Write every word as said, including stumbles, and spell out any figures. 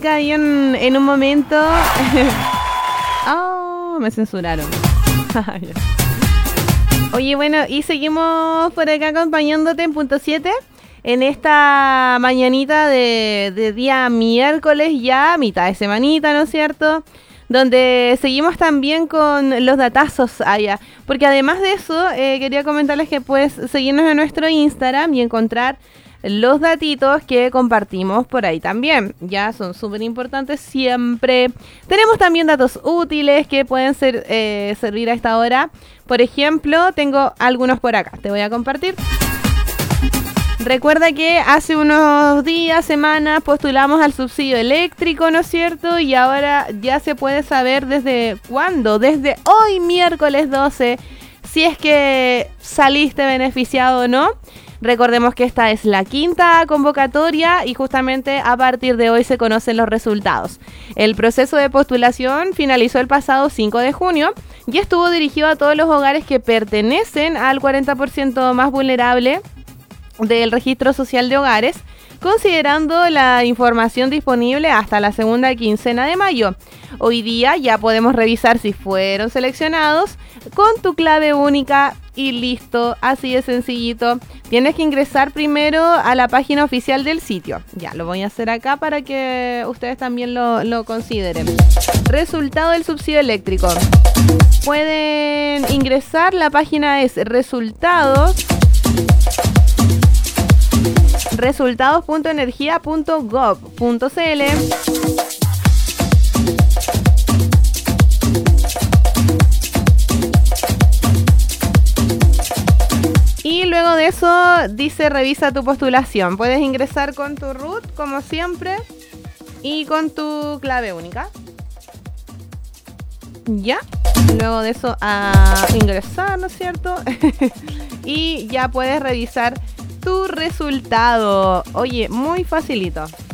música ahí en, en un momento. Oh, me censuraron. Oye, bueno, y seguimos por acá acompañándote en punto siete. En esta mañanita de, de día miércoles ya, mitad de semanita, ¿no es cierto? Donde seguimos también con los datazos allá. Porque además de eso, eh, quería comentarles que puedes seguirnos en nuestro Instagram y encontrar los datitos que compartimos por ahí también. Ya son súper importantes siempre. Tenemos también datos útiles que pueden ser, eh, servir a esta hora. Por ejemplo, tengo algunos por acá. Te voy a compartir. Recuerda que hace unos días, semanas, postulamos al subsidio eléctrico, ¿no es cierto? Y ahora ya se puede saber desde cuándo, desde hoy, miércoles doce, si es que saliste beneficiado o no. Recordemos que esta es la quinta convocatoria y justamente a partir de hoy se conocen los resultados. El proceso de postulación finalizó el pasado cinco de junio y estuvo dirigido a todos los hogares que pertenecen al cuarenta por ciento más vulnerable del Registro Social de Hogares, considerando la información disponible hasta la segunda quincena de mayo. Hoy día ya podemos revisar si fueron seleccionados con tu clave única y listo, así de sencillito. Tienes que ingresar primero a la página oficial del sitio. Ya, lo voy a hacer acá para que ustedes también lo, lo consideren. Resultado del subsidio eléctrico. Pueden ingresar, la página es resultados resultados punto energía punto gov punto cl. Y luego de eso dice revisa tu postulación. Puedes ingresar con tu root como siempre y con tu clave única. Ya. Luego de eso a ingresar, ¿no es cierto? Y ya puedes revisar tu resultado. Oye, muy facilito.